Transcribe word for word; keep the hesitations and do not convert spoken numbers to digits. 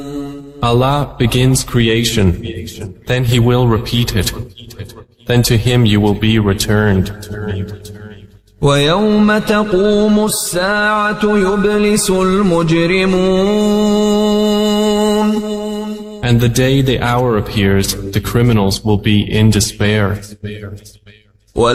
Allah begins creation, then He will repeat it, then to Him you will be returned. وَيَوْمَ تَقُومُ السَّاعَةُ يُبْلِسُ الْمُجْرِمُونَ And the day the hour appears, the criminals will be in despair.